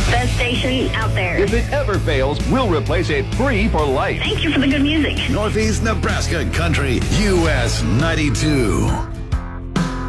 Best station out there. If it ever fails, we'll replace it free for life. Thank you for the good music. Northeast Nebraska Country, US 92.